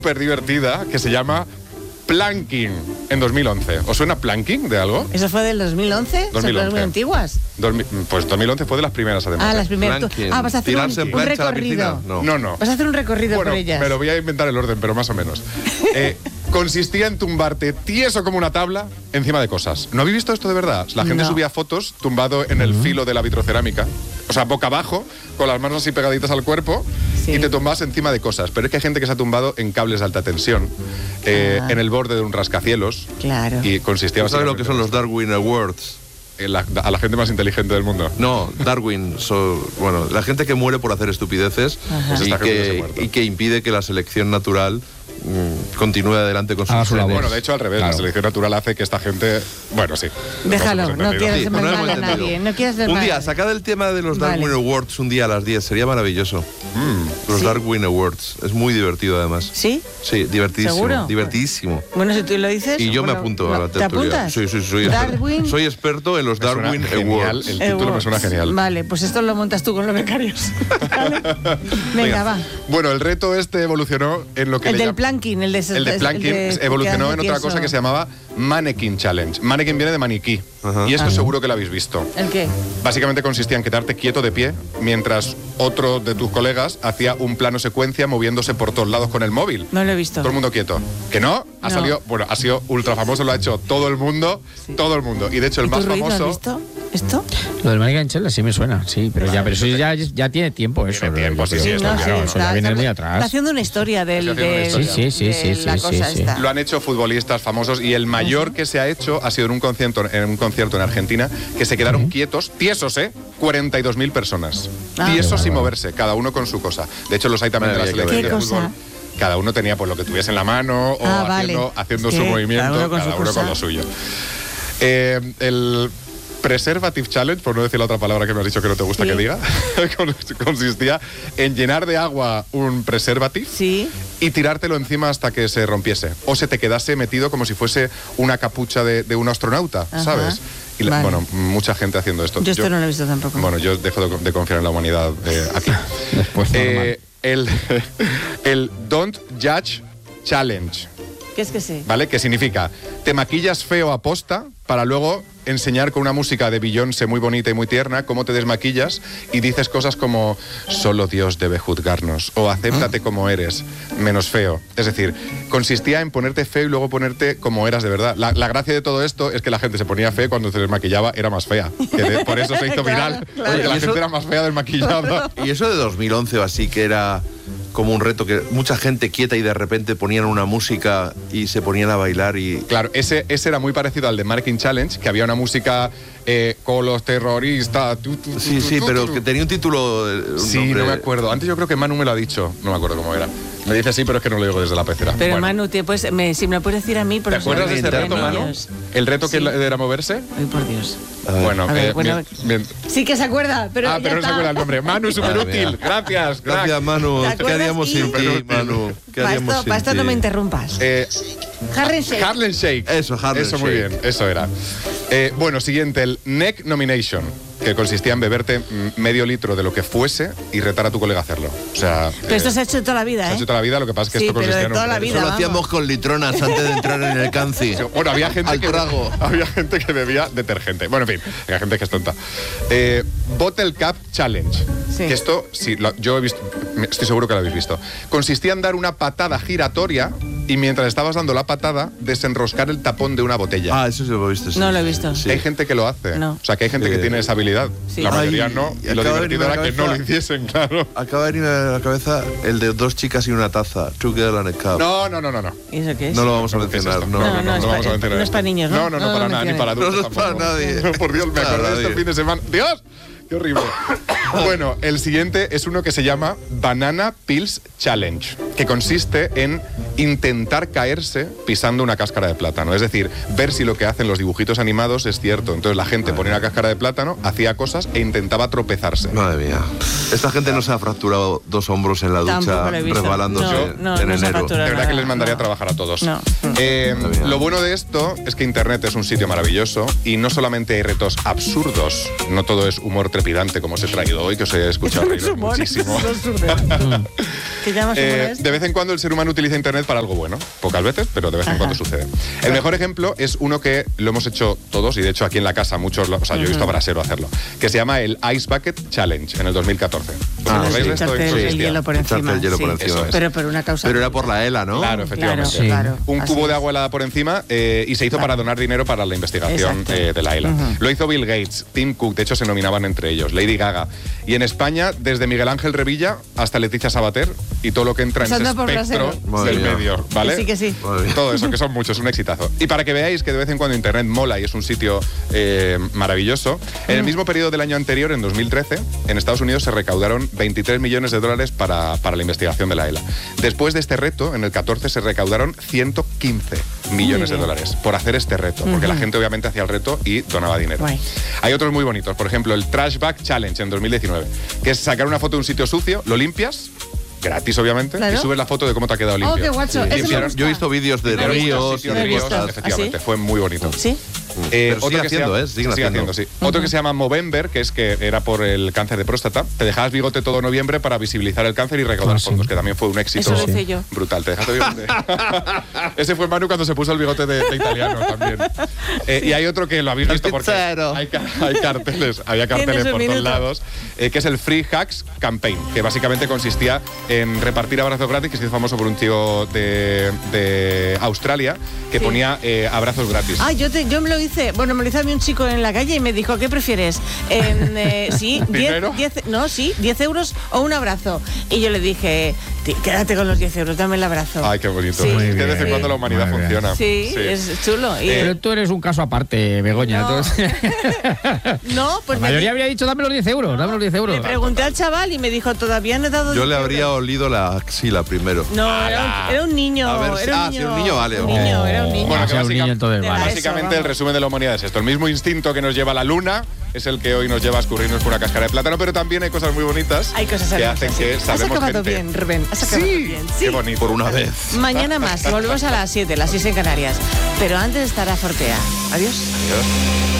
súper divertida que se llama Planking en 2011. ¿Os suena Planking de algo? ¿Eso fue del 2011? 2011. ¿Son cosas muy antiguas? Pues 2011 fue de las primeras, además. Las primeras. Vas a hacer un recorrido. No. Vas a hacer un recorrido por ellas. Me lo voy a inventar el orden, pero más o menos. Consistía en tumbarte tieso como una tabla encima de cosas. ¿No habéis visto esto de verdad? La gente subía fotos tumbado en el filo de la vitrocerámica, o sea, boca abajo, con las manos así pegaditas al cuerpo, y te tumbas encima de cosas. Pero es que hay gente que se ha tumbado en cables de alta tensión, en el borde de un rascacielos. Claro. Y consistía... ¿Sabes lo que son los Darwin Awards? A la gente más inteligente del mundo. No, Darwin, la gente que muere por hacer estupideces y que impide que la selección natural continúe adelante con sus genes. Bueno, de hecho, al revés, la selección natural hace que esta gente... Bueno, sí. Déjalo, no quieras mal a nadie. Un día, sacad el tema de los Darwin Awards un día a las 10, sería maravilloso. Los Darwin Awards, es muy divertido además. ¿Sí? Sí, divertidísimo. ¿Seguro? Divertidísimo. Bueno, si tú lo dices... Y yo me apunto a la tertulia. ¿Te apuntas? Sí, soy experto en los Darwin Awards. El título me suena genial. Vale, pues esto lo montas tú con los becarios. ¿Vale? Venga, va. Bueno, el reto evolucionó en lo que el del planking, el de planking evolucionó en otra cosa que se llamaba Mannequin Challenge. Mannequin viene de maniquí. Y esto seguro que lo habéis visto. ¿El qué? Básicamente consistía en quedarte quieto de pie mientras otro de tus colegas hacía un plano secuencia moviéndose por todos lados con el móvil. No lo he visto. Todo el mundo quieto. ¿Que no? Ha sido ultra famoso, lo ha hecho todo el mundo. Todo el mundo. Y de hecho el más famoso... ¿Has visto esto? Lo del Mannequin Challenge sí me suena, sí, pero eso ya tiene tiempo eso. Tiene tiempo, sí, eso ya viene muy atrás. Está haciendo una historia Sí. la cosa esta. Lo han hecho futbolistas famosos y el mayor que se ha hecho ha sido en un concierto en Argentina, que se quedaron quietos, tiesos, 42.000 personas. Tiesos sin moverse, cada uno con su cosa. De hecho, los hay también de la selección de fútbol. Cada uno tenía pues lo que tuviese en la mano o haciendo su movimiento, cada uno con lo suyo. El Preservative Challenge, por no decir la otra palabra que me has dicho que no te gusta que diga, consistía en llenar de agua un preservative y tirártelo encima hasta que se rompiese o se te quedase metido como si fuese una capucha de un astronauta, ¿sabes? Y bueno, mucha gente haciendo esto. Yo esto no lo he visto tampoco. Bueno, yo dejo de confiar en la humanidad aquí. Después el Don't Judge Challenge. ¿Qué es que sí? ¿Vale? Que significa, te maquillas feo a posta para luego enseñar con una música de Beyoncé muy bonita y muy tierna cómo te desmaquillas y dices cosas como solo Dios debe juzgarnos o acéptate como eres, menos feo. Es decir, consistía en ponerte feo y luego ponerte como eras de verdad. La gracia de todo esto es que la gente se ponía fea y cuando se desmaquillaba era más fea. Por eso se hizo viral, porque la gente era más fea desmaquillada. Y eso de 2011 o así, que era como un reto, que mucha gente quieta y de repente ponían una música y se ponían a bailar y... Claro, ese era muy parecido al de Mannequin Challenge, que había una música con los terroristas... pero que tenía un título... no me acuerdo. Antes yo creo que Manu me lo ha dicho, no me acuerdo cómo era. Me dice sí, pero es que no lo digo desde la pecera. Pero Manu, si me lo puedes decir a mí... ¿Te acuerdas de este reto, Manu? ¿El reto que era moverse? Ay, por Dios. Bueno, sí que se acuerda, pero pero no se acuerda el nombre. Manu, súper útil. Gracias, Manu. ¿Qué haríamos sin ti, Manu? Para esto no me interrumpas. Harlem Shake. Harlem Shake. Eso, Harlem Shake. Eso, muy bien. Eso era. Bueno, siguiente, el Neck Nomination, que consistía en beberte medio litro de lo que fuese y retar a tu colega a hacerlo. O sea... Pero esto se ha hecho toda la vida, Se ha hecho toda la vida, lo que pasa es que esto consistía en... toda la vida, Eso lo hacíamos con litronas antes de entrar en el canci. Bueno, había gente que bebía detergente. Bueno, en fin, hay gente que es tonta. Bottle Cap Challenge. Que esto, yo he visto, estoy seguro que lo habéis visto. Consistía en dar una patada giratoria y mientras estabas dando la patada, desenroscar el tapón de una botella. Eso sí lo he visto. No lo he visto. Hay gente que lo hace. O sea, que hay gente que tiene esa habilidad. La mayoría no. Y lo divertido era que no lo hiciesen, claro. Acaba de venirme a la cabeza el de 2 chicas y una taza. Two girls and a cup. No. ¿Y eso qué es? No lo vamos a mencionar. No lo vamos a mencionar. No es para niños, ¿no? No, para nada, ni para adultos. No es para nadie. Por Dios, me acordé de este fin de semana. ¡Dios! ¡Qué horrible! Bueno, el siguiente es uno que se llama Banana Peels Challenge, que consiste en intentar caerse pisando una cáscara de plátano. Es decir, ver si lo que hacen los dibujitos animados es cierto. Entonces la gente ponía una cáscara de plátano, hacía cosas e intentaba tropezarse. Madre mía. Esta gente no se ha fracturado 2 hombros en la ducha resbalándose en enero. De verdad que les mandaría a trabajar a todos. Lo bueno de esto es que Internet es un sitio maravilloso y no solamente hay retos absurdos, no todo es humor trepidante como os he traído hoy, que os he escuchado reír muchísimo. ¿Qué llamas humor? De vez en cuando el ser humano utiliza Internet para algo bueno. Pocas veces, pero de vez en cuando sucede. El mejor ejemplo es uno que lo hemos hecho todos, y de hecho aquí en la casa muchos, yo he visto a Brasero hacerlo, que se llama el Ice Bucket Challenge en el 2014. ¿Acordáis de esto? El hielo por encima. El hielo por encima. Pero por una causa. Pero era por la ELA, ¿no? Claro, efectivamente. Claro, un cubo de agua helada por encima y se hizo para donar dinero para la investigación de la ELA. Lo hizo Bill Gates, Tim Cook, de hecho se nominaban entre ellos, Lady Gaga. Y en España, desde Miguel Ángel Revilla hasta Leticia Sabater y todo lo que entra en ese espectro del medio, ¿vale? Que sí. Todo eso, que son muchos, un exitazo. Y para que veáis que de vez en cuando Internet mola y es un sitio maravilloso, en el mismo periodo del año anterior, en 2013, en Estados Unidos se recaudaron 23 millones de dólares para la investigación de la ELA. Después de este reto, en el 14 se recaudaron 115 millones de dólares por hacer este reto, porque la gente obviamente hacía el reto y donaba dinero. Hay otros muy bonitos, por ejemplo, el Trash Bag Challenge en 2019, que es sacar una foto de un sitio sucio, lo limpias, gratis obviamente, y subes la foto de cómo te ha quedado limpio. Oh, qué guacho. Yo he visto vídeos de ríos. Efectivamente, fue muy bonito. ¿Sí? Sigue haciendo, sí. Otro que se llama Movember, que era por el cáncer de próstata. Te dejabas bigote todo noviembre para visibilizar el cáncer y recaudar fondos, que también fue un éxito. Eso lo hice yo. Brutal, te dejaste bigote. Ese fue Manu cuando se puso el bigote de italiano también. Y hay otro que lo habéis visto porque hay carteles, había carteles por todos lados, que es el Free Hugs Campaign, que básicamente consistía en repartir abrazos gratis, que se hizo famoso por un tío de Australia que ponía abrazos gratis. Ah, yo me lo hice. Bueno, me lo hizo a mí un chico en la calle y me dijo, ¿qué prefieres? Sí, 10 euros o un abrazo. Y yo le dije, quédate con los 10 euros, dame el abrazo. Ay, qué bonito. Sí. Es que de vez en cuando la humanidad funciona. Sí, es chulo. Pero tú eres un caso aparte, Begoña. No, pues la mayoría habría dicho, dame los 10 euros, dame los 10 euros. Le pregunté al chaval y me dijo, todavía no he dado 10 euros. Yo le habría olido la axila primero. No, era un niño. Si un niño vale. Era un niño. Bueno, que un niño entonces vale. Básicamente el resumen de la humanidad es esto. El mismo instinto que nos lleva a la luna es el que hoy nos lleva a escurrirnos por una cáscara de plátano, pero también hay cosas muy bonitas que hacen que salvemos Has acabado gente. bien, Rubén. Has acabado bien. Sí. Qué bonito. Por una vez. Mañana más. Volvemos a las 7, las 6 en Canarias. Pero antes estará Fortea. Adiós. Adiós.